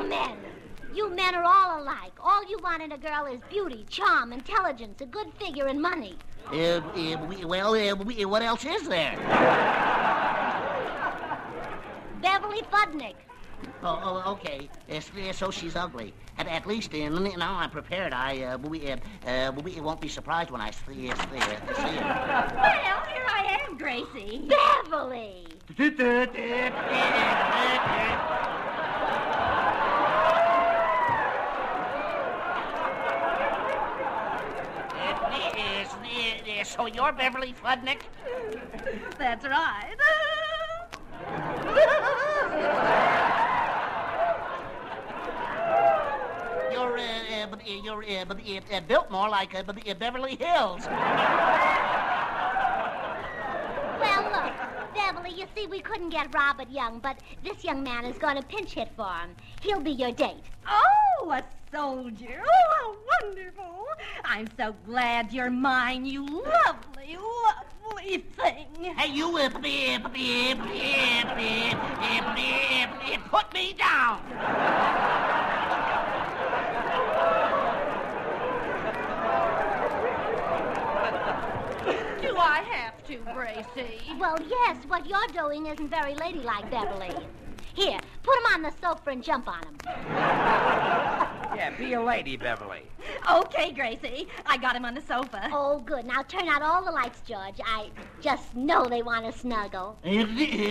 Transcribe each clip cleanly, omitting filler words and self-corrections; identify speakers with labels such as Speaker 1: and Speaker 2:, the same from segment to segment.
Speaker 1: men. You men are all alike. All you want in a girl is beauty, charm, intelligence, a good figure, and money.
Speaker 2: What else is there?
Speaker 1: Beverly Fudnick.
Speaker 2: Oh, okay. So she's ugly. At least now I'm prepared. We won't be surprised when I see her.
Speaker 3: Well, here I am, Gracie.
Speaker 1: Beverly!
Speaker 2: So you're Beverly Fudnick?
Speaker 3: That's right.
Speaker 2: You're built more like Beverly Hills.
Speaker 1: Well, look, Beverly, you see, we couldn't get Robert Young, but this young man is going to pinch hit for him. He'll be your date.
Speaker 3: Oh, a soldier. Oh, how wonderful. I'm so glad you're mine, you lovely, lovely thing.
Speaker 2: Hey, you, put me down.
Speaker 3: Do I have to, Gracie?
Speaker 1: Well, yes, what you're doing isn't very ladylike, Beverly. Here, put him on the sofa and jump on him.
Speaker 4: Yeah, be a lady, Beverly.
Speaker 3: Okay, Gracie. I got him on the sofa.
Speaker 1: Oh, good. Now turn out all the lights, George. I just know they want to snuggle.
Speaker 2: No,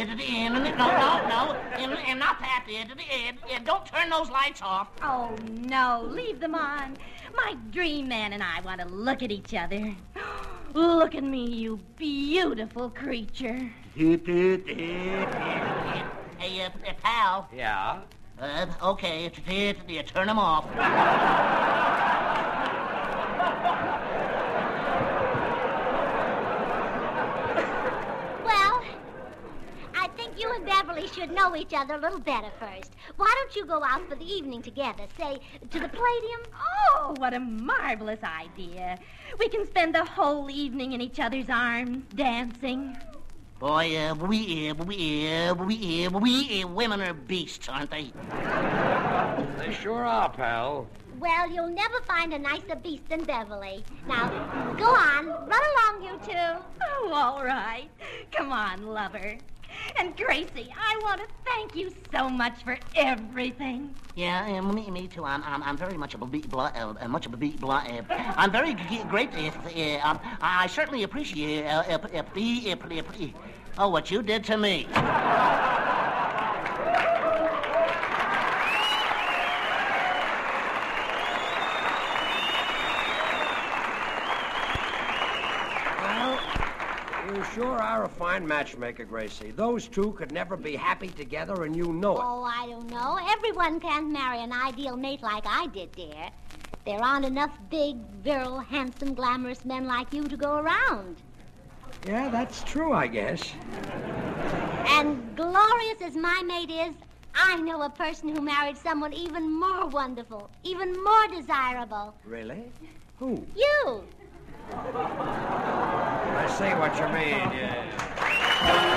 Speaker 2: and not that. Don't turn those lights off.
Speaker 3: Oh, no. Leave them on. My dream man and I want to look at each other. Look at me, you beautiful creature.
Speaker 2: Hey, pal.
Speaker 4: Yeah?
Speaker 2: Okay, turn them off.
Speaker 1: Well, I think you and Beverly should know each other a little better first. Why don't you go out for the evening together, say, to the Palladium?
Speaker 3: Oh, what a marvelous idea. We can spend the whole evening in each other's arms, dancing.
Speaker 2: Boy, women are beasts, aren't they?
Speaker 4: They sure are, pal.
Speaker 1: Well, you'll never find a nicer beast than Beverly. Now, go on. Run along, you two.
Speaker 3: Oh, all right. Come on, lover. And Gracie, I want to thank you so much for everything.
Speaker 2: Yeah, me too. I'm very much of a I'm very great. I certainly appreciate what you did to me.
Speaker 4: You sure are a fine matchmaker, Gracie. Those two could never be happy together, and you know it.
Speaker 1: Oh, I don't know. Everyone can't marry an ideal mate like I did, dear. There aren't enough big, virile, handsome, glamorous men like you to go around.
Speaker 4: Yeah, that's true, I guess.
Speaker 1: And glorious as my mate is, I know a person who married someone even more wonderful, even more desirable.
Speaker 4: Really? Who?
Speaker 1: You.
Speaker 4: I see what you mean, yeah.